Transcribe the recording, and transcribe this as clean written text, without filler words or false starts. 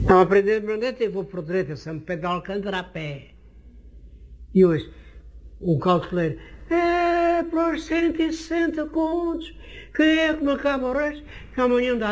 Não aprender de Brandete, eu vou por direita, São Pedro de Alcântara a pé. E hoje, um calculeiro, para os 160 contos, quem é que me acaba o resto? Que amanhã dá